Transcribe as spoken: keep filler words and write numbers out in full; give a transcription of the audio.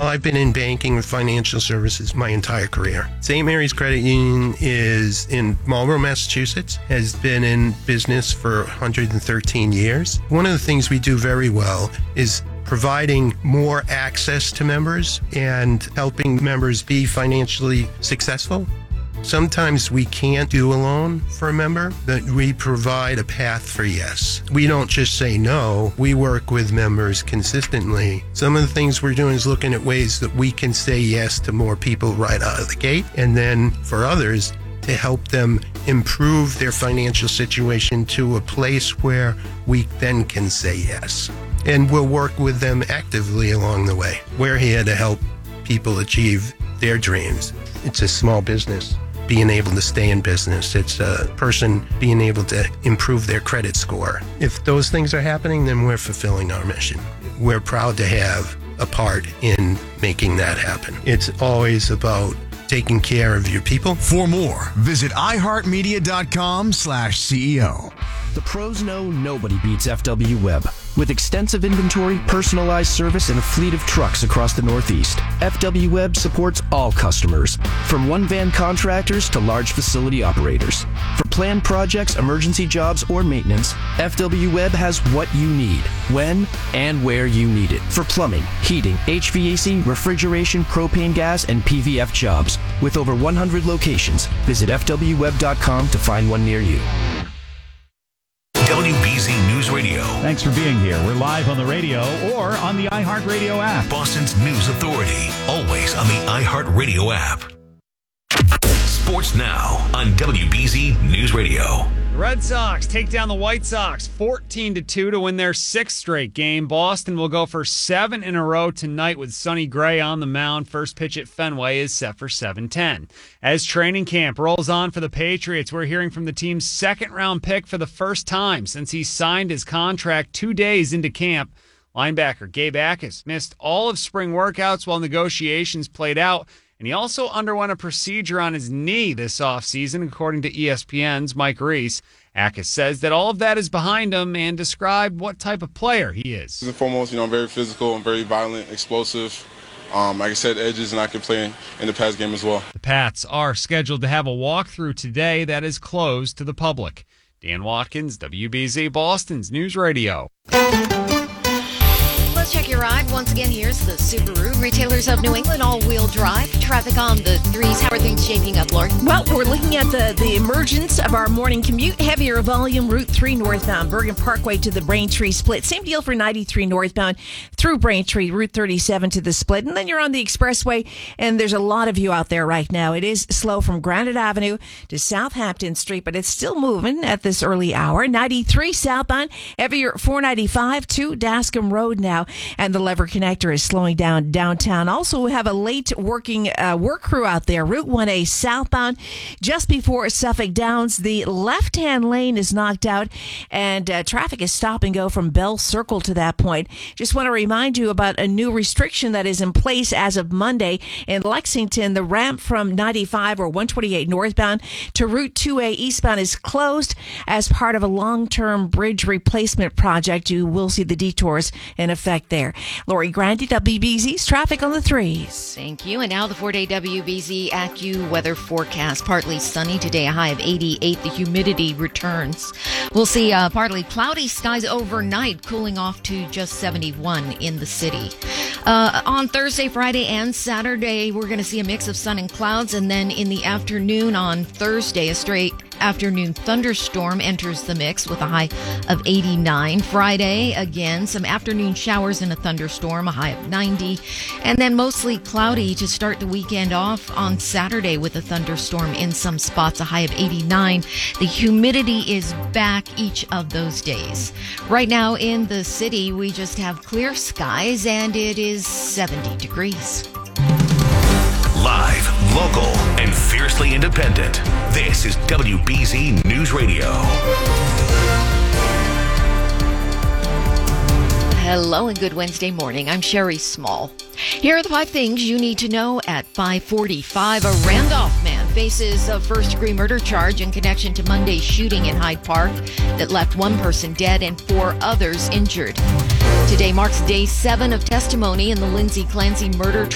I've been in banking and financial services my entire career. Saint Mary's Credit Union is in Marlborough, Massachusetts, has been in business for one hundred thirteen years. One of the things we do very well is providing more access to members and helping members be financially successful. Sometimes we can't do a loan for a member, but we provide a path for yes. We don't just say no, we work with members consistently. Some of the things we're doing is looking at ways that we can say yes to more people right out of the gate, and then for others, to help them improve their financial situation to a place where we then can say yes. And we'll work with them actively along the way. We're here to help people achieve their dreams. It's a small business being able to stay in business. It's a person being able to improve their credit score. If those things are happening, then we're fulfilling our mission. We're proud to have a part in making that happen. It's always about taking care of your people. For more, visit iHeartMedia.com slash CEO. The pros know nobody beats F W Web. With extensive inventory, personalized service, and a fleet of trucks across the Northeast, F W Web supports all customers, from one-van contractors to large facility operators. For planned projects, emergency jobs, or maintenance, F W Web has what you need, when and where you need it. For plumbing, heating, H V A C, refrigeration, propane gas, and P V F jobs. With over one hundred locations, visit F W web dot com to find one near you. W B Z News Radio. Thanks for being here. We're live on the radio or on the iHeartRadio app. Boston's News Authority. Always on the iHeartRadio app. Sports now on W B Z News Radio. The Red Sox take down the White Sox fourteen to two to win their sixth straight game. Boston will go for seven in a row tonight with Sonny Gray on the mound. First pitch at Fenway is set for seven ten. As training camp rolls on for the Patriots, we're hearing from the team's second-round pick for the first time since he signed his contract two days into camp. Linebacker Gabe Akis missed all of spring workouts while negotiations played out, and he also underwent a procedure on his knee this offseason, according to E S P N's Mike Reese. Akis says that all of that is behind him and described what type of player he is. First and foremost, you know, I'm very physical and very violent, explosive. Um, like I said, edges, and I can play in, in the pass game as well. The Pats are scheduled to have a walkthrough today that is closed to the public. Dan Watkins, W B Z Boston's News Radio. Let's check your ride. Once again, here's the Subaru Retailers of New England all-wheel drive. Traffic on the threes. How are things shaping up, Lori? Well, we're looking at the, the emergence of our morning commute. Heavier volume, Route three northbound, Bergen Parkway to the Braintree split. Same deal for ninety-three northbound through Braintree, Route thirty-seven to the split. And then you're on the expressway, and there's a lot of you out there right now. It is slow from Granite Avenue to Southampton Street, but it's still moving at this early hour. ninety-three southbound, heavier four ninety-five to Dascom Road now. And the lever connector is slowing down downtown. Also, we have a late working uh, work crew out there. Route one A southbound, just before Suffolk Downs. The left-hand lane is knocked out, and uh, traffic is stop and go from Bell Circle to that point. Just want to remind you about a new restriction that is in place as of Monday in Lexington. The ramp from ninety-five or one twenty-eight northbound to Route two A eastbound is closed as part of a long-term bridge replacement project. You will see the detours in effect there. Lori Grandi, W B Z's traffic on the threes. Thank you. And now the four-day W B Z AccuWeather forecast. Partly sunny today, a high of eighty-eight. The humidity returns. We'll see uh, partly cloudy skies overnight, cooling off to just seventy-one in the city. Uh, on Thursday, Friday, and Saturday, we're going to see a mix of sun and clouds. And then in the afternoon on Thursday, a straight afternoon thunderstorm enters the mix with a high of eighty-nine. Friday, again, some afternoon showers and a thunderstorm, a high of ninety. And then mostly cloudy to start the weekend off on Saturday with a thunderstorm in some spots, a high of eighty-nine. The humidity is back each of those days. Right now in the city, we just have clear skies and it is seventy degrees. Live, local, and fiercely independent. This is W B Z News Radio. Hello and good Wednesday morning. I'm Sherry Small. Here are the five things you need to know at five forty-five. A Randolph man faces a first-degree murder charge in connection to Monday's shooting in Hyde Park that left one person dead and four others injured. Today marks day seven of testimony in the Lindsay Clancy murder trial.